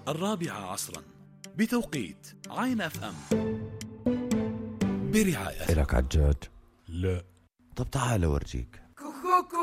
4 بتوقيت عين اف ام، برعاية. إلك عجاج؟ لا. طب تعال أورجيك.